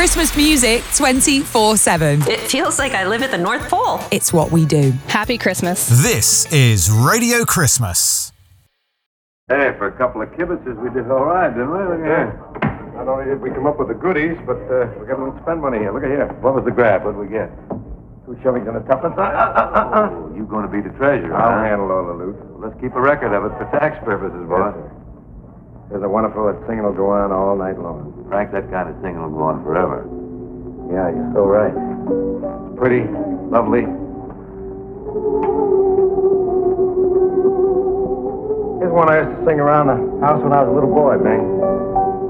Christmas music 24/7. It feels like I live at the North Pole. It's what we do. Happy Christmas. This is Radio Christmas. Hey, for a couple of kibitzes, we did all right, didn't we? Look at here. Not only did we come up with the goodies, but we got a little spend money here. Look at here. What was the grab? What did we get? 2 shillings and a tuppence. Oh, you going to be the treasurer, I'll huh? handle all the loot. Well, let's keep a record of it for tax purposes, boy. Yes, sir. There's a wonderful that singing will go on all night long. Frank, that kind of thing will go on forever. Yeah, you're so right. It's pretty, lovely. Here's one I used to sing around the house when I was a little boy, Bing.